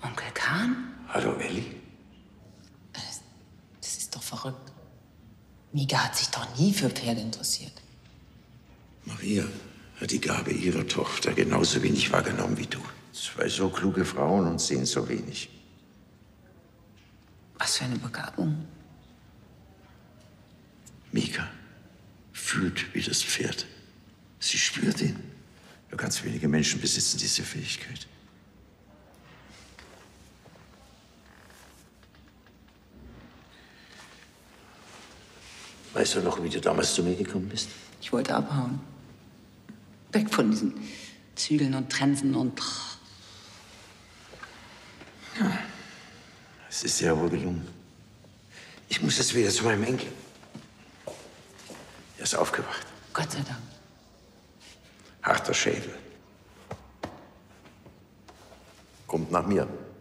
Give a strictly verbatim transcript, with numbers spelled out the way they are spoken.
Onkel Kahn? Hallo, Elli. Das ist doch verrückt. Mika hat sich doch nie für Pferde interessiert. Maria hat die Gabe ihrer Tochter genauso wenig wahrgenommen wie du. Zwei so kluge Frauen und sehen so wenig. Was für eine Begabung. Mika fühlt wie das Pferd. Sie spürt ihn. Nur ganz wenige Menschen besitzen diese Fähigkeit. Weißt du noch, wie du damals zu mir gekommen bist? Ich wollte abhauen. Weg von diesen Zügeln und Trensen und... Ja, es ist sehr wohl gelungen. Ich muss jetzt wieder zu meinem Enkel. Er ist aufgewacht. Gott sei Dank. Harter Schädel. Kommt nach mir.